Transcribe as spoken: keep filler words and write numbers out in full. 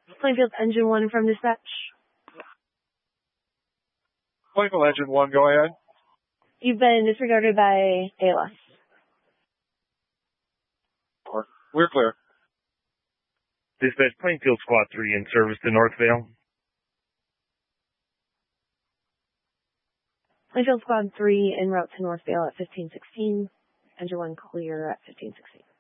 Plainfield Engine one from dispatch. Plainfield Engine one, go ahead. You've been disregarded by A L S. We're clear. Dispatch Plainfield Squad three in service to Northvale. Plainfield Squad three en route to Northvale at fifteen sixteen. Engine one clear at fifteen sixteen.